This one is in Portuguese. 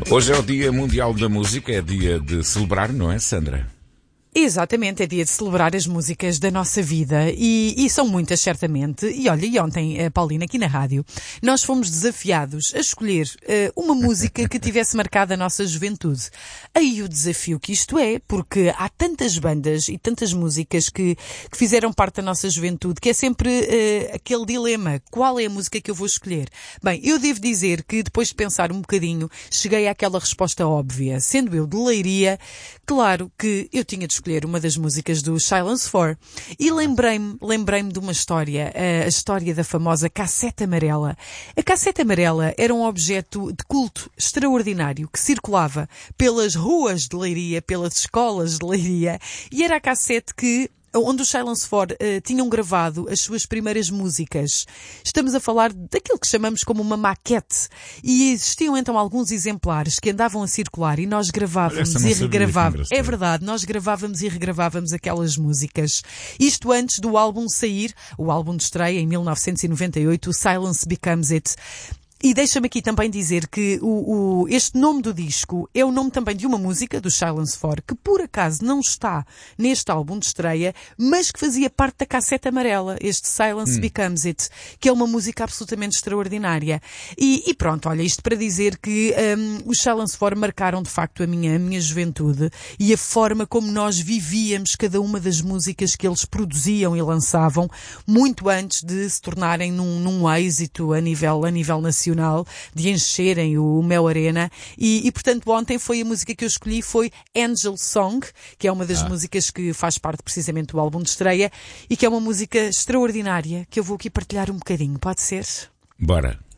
Hoje é o Dia Mundial da Música, é dia de celebrar, não é, Sandra? Exatamente, é dia de celebrar as músicas da nossa vida e são muitas, certamente. E olha, e ontem, Paulina, aqui na rádio, nós fomos desafiados a escolher uma música que tivesse marcado a nossa juventude. Aí o desafio que isto é, porque há tantas bandas e tantas músicas que fizeram parte da nossa juventude, que é sempre aquele dilema, qual é a música que eu vou escolher? Bem, eu devo dizer que depois de pensar um bocadinho, cheguei àquela resposta óbvia. Sendo eu de Leiria, claro que eu tinha de escolher uma das músicas do Silence 4 e lembrei-me de uma história, a história da famosa cassete amarela. A cassete amarela era um objeto de culto extraordinário que circulava pelas ruas de Leiria, pelas escolas de Leiria, e era a cassete onde os Silence 4 tinham gravado as suas primeiras músicas. Estamos a falar daquilo que chamamos como uma maquete. E existiam então alguns exemplares que andavam a circular e nós gravávamos e regravávamos. É verdade, nós gravávamos e regravávamos aquelas músicas. Isto antes do álbum sair, o álbum de estreia em 1998, o Silence Becomes It. E deixa-me aqui também dizer que este nome do disco é o nome também de uma música do Silence 4 que por acaso não está neste álbum de estreia, mas que fazia parte da cassete amarela, este Silence Becomes It, que é uma música absolutamente extraordinária. E pronto, olha, isto para dizer que os Silence 4 marcaram de facto a minha juventude e a forma como nós vivíamos cada uma das músicas que eles produziam e lançavam muito antes de se tornarem num êxito a nível nacional, de encherem o Mel Arena e portanto ontem foi a música que eu escolhi, foi Angel Song, que é uma das músicas que faz parte precisamente do álbum de estreia e que é uma música extraordinária que eu vou aqui partilhar um bocadinho, pode ser? Bora!